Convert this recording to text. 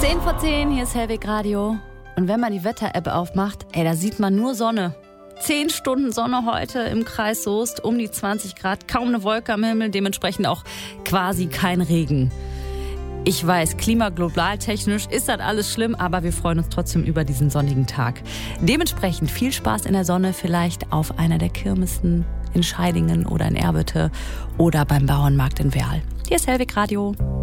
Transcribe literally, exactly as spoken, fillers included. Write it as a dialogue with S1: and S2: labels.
S1: zehn vor zehn, hier ist Hellweg Radio. Und wenn man die Wetter-App aufmacht, ey, da sieht man nur Sonne. Zehn Stunden Sonne heute im Kreis Soest, um die zwanzig Grad, kaum eine Wolke am Himmel, dementsprechend auch quasi kein Regen. Ich weiß, klimaglobaltechnisch ist das alles schlimm, aber wir freuen uns trotzdem über diesen sonnigen Tag. Dementsprechend viel Spaß in der Sonne, vielleicht auf einer der Kirmessen in Scheidingen oder in Erbete oder beim Bauernmarkt in Werl. Hier ist Hellweg Radio.